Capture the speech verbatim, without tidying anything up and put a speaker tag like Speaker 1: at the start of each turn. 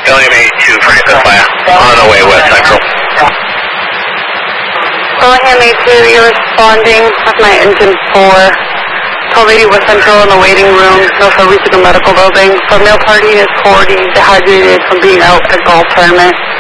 Speaker 1: William eighty-two, Francis Lab, on the way West Central.
Speaker 2: William eighty-two, you're responding with my engine four. twelve eighty West Central in the waiting room, north of Regional Medical Building. The male party is forty, dehydrated from being out at golf tournament.